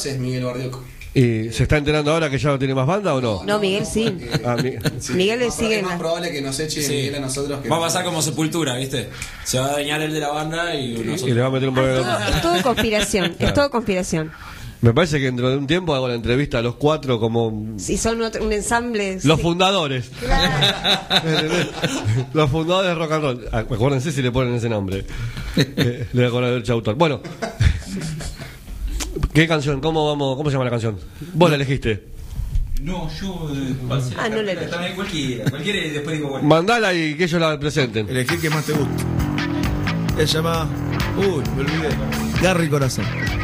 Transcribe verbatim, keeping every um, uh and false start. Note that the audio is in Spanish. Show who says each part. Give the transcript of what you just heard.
Speaker 1: es Miguel Bardioco.
Speaker 2: ¿Y se está enterando ahora que ya no tiene más banda o no?
Speaker 3: No, Miguel sí.
Speaker 1: Porque,
Speaker 2: Ah, mi...
Speaker 1: sí,
Speaker 3: Miguel le
Speaker 1: es más,
Speaker 3: sigue
Speaker 1: es más
Speaker 3: la-
Speaker 1: probable que nos eche
Speaker 4: Sí.
Speaker 1: Miguel a nosotros que
Speaker 4: Va a pasar como Sepultura, ¿viste? Se va a dañar el de la banda y nosotros.
Speaker 2: y le va a meter un poco de...
Speaker 3: Todo- es todo conspiración, es todo conspiración.
Speaker 2: Me parece que dentro de un tiempo hago la entrevista a los cuatro como...
Speaker 3: Si son otro- un ensamble.
Speaker 2: Los
Speaker 3: sí.
Speaker 2: fundadores.
Speaker 3: Claro.
Speaker 2: Los fundadores de rock and roll. Ah, acuérdense si le ponen ese nombre. Eh, le voy a acordar del autor. Bueno. ¿Qué canción? ¿Cómo vamos? ¿Cómo se llama la canción? Vos la elegiste.
Speaker 5: No, yo. Eh,
Speaker 3: Ah, no le elegí.
Speaker 5: También cualquiera. Cualquiera y después digo, bueno.
Speaker 2: Mandala y que ellos la presenten.
Speaker 6: Elegí el que más te gusta. Se llama. Uy, me olvidé. Garra y Corazón.